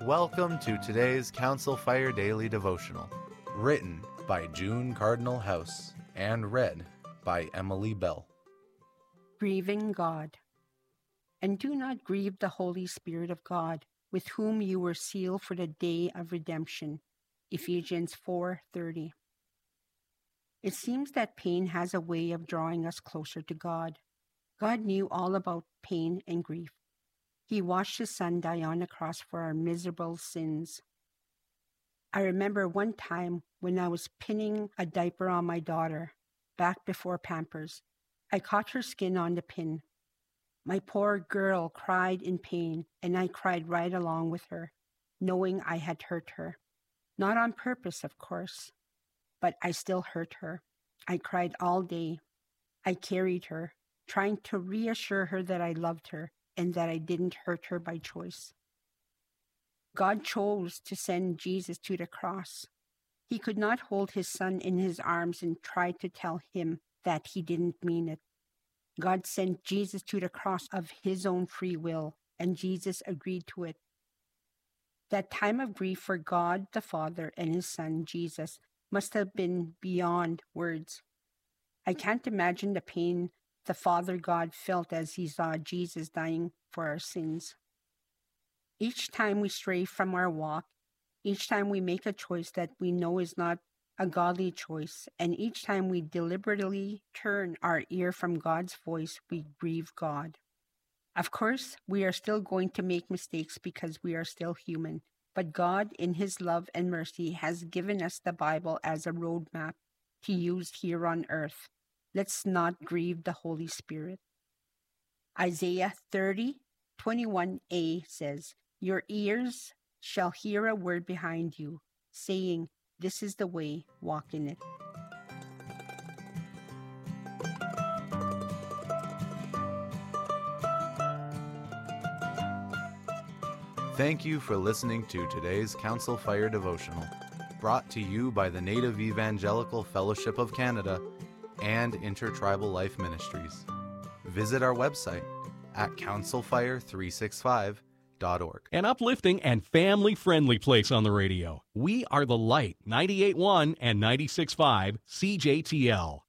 Welcome to today's Council Fire Daily Devotional, written by June Cardinal House and read by Emily Bell. Grieving God. And do not grieve the Holy Spirit of God, with whom you were sealed for the day of redemption. Ephesians 4:30. It seems that pain has a way of drawing us closer to God. God knew all about pain and grief. He watched his son die on the cross for our miserable sins. I remember one time when I was pinning a diaper on my daughter, back before Pampers. I caught her skin on the pin. My poor girl cried in pain, and I cried right along with her, knowing I had hurt her. Not on purpose, of course, but I still hurt her. I cried all day. I carried her, trying to reassure her that I loved her and that I didn't hurt her by choice. God chose to send Jesus to the cross. He could not hold his son in his arms and try to tell him that he didn't mean it. God sent Jesus to the cross of his own free will, and Jesus agreed to it. That time of grief for God the Father and his son Jesus must have been beyond words. I can't imagine the pain the Father God felt as he saw Jesus dying for our sins. Each time we stray from our walk, each time we make a choice that we know is not a godly choice, and each time we deliberately turn our ear from God's voice, we grieve God. Of course, we are still going to make mistakes because we are still human, but God, in his love and mercy, has given us the Bible as a roadmap to use here on earth. Let's not grieve the Holy Spirit. Isaiah 30:21a says, "Your ears shall hear a word behind you, saying, 'This is the way, walk in it.'" Thank you for listening to today's Council Fire Devotional, brought to you by the Native Evangelical Fellowship of Canada and Intertribal Life Ministries. Visit our website at councilfire365.org. An uplifting and family-friendly place on the radio. We are the Light, 98.1 and 96.5 CJTL.